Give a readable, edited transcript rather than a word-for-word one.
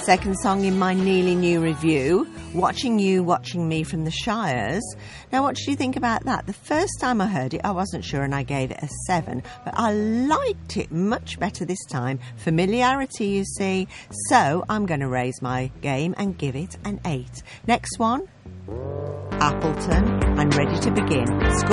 Second song in my nearly new review, Watching You, Watching Me from the Shires. Now, what did you think about that? The first time I heard it, I wasn't sure and I gave it a 7, but I liked it much better this time. Familiarity, you see. So I'm going to raise my game and give it an 8. Next one, Appleton, I'm ready to begin. Score